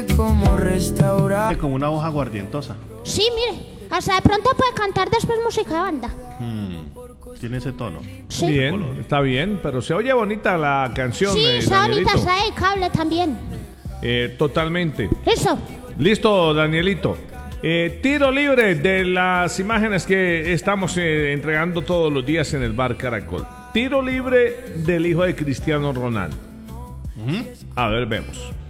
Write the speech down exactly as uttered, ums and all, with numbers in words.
Como restaurar. Como una hoja aguardientosa. Sí, mire, hasta de pronto puede cantar después música de banda. Hmm, tiene ese tono. Sí. Bien, está bien, pero se oye bonita la canción. Sí, eh, está bonita, Danielito. está dedicable también. Eh, totalmente. Listo. Listo, Danielito. Eh, tiro libre de las imágenes que estamos eh, entregando todos los días en el bar Caracol. Tiro libre del hijo de Cristiano Ronaldo. Ujú. A ver, vemos.